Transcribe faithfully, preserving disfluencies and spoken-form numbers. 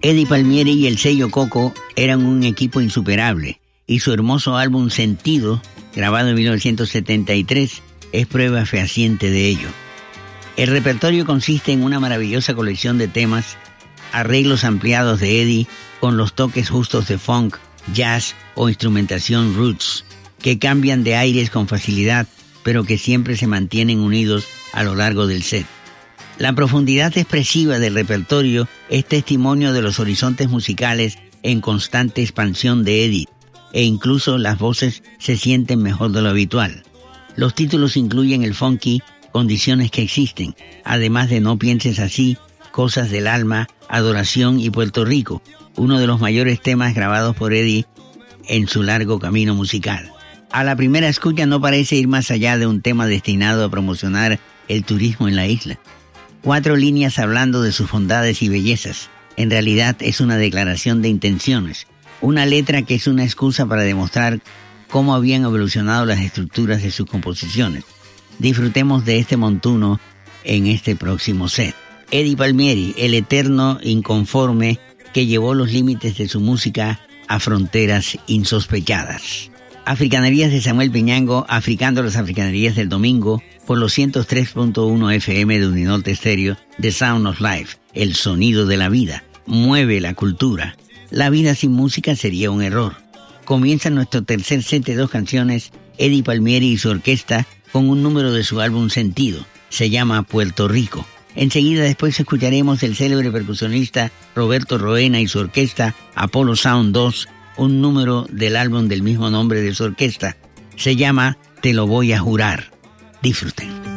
Eddie Palmieri y el sello Coco eran un equipo insuperable, y su hermoso álbum Sentido, grabado en mil novecientos setenta y tres, es prueba fehaciente de ello. El repertorio consiste en una maravillosa colección de temas, arreglos ampliados de Eddie con los toques justos de funk, jazz o instrumentación roots, que cambian de aires con facilidad, pero que siempre se mantienen unidos a lo largo del set. La profundidad expresiva del repertorio es testimonio de los horizontes musicales en constante expansión de Eddie, e incluso las voces se sienten mejor de lo habitual. Los títulos incluyen el funky, Condiciones que existen, además de No pienses así, Cosas del alma, Adoración y Puerto Rico, uno de los mayores temas grabados por Eddie en su largo camino musical. A la primera escucha no parece ir más allá de un tema destinado a promocionar el turismo en la isla. Cuatro líneas hablando de sus bondades y bellezas. En realidad es una declaración de intenciones, una letra que es una excusa para demostrar cómo habían evolucionado las estructuras de sus composiciones. Disfrutemos de este montuno en este próximo set. Eddie Palmieri, el eterno inconforme que llevó los límites de su música a fronteras insospechadas. Africanerías de Samuel Piñango, africando las africanerías del domingo por los ciento tres punto uno F M de Uninorte Estéreo, The Sound of Life, el sonido de la vida, mueve la cultura. La vida sin música sería un error. Comienza nuestro tercer set de dos canciones, Eddie Palmieri y su orquesta, con un número de su álbum Sentido. Se llama Puerto Rico. Enseguida después escucharemos el célebre percusionista Roberto Roena y su orquesta Apollo Sound dos, un número del álbum del mismo nombre de su orquesta. Se llama Te lo voy a jurar. Disfruten.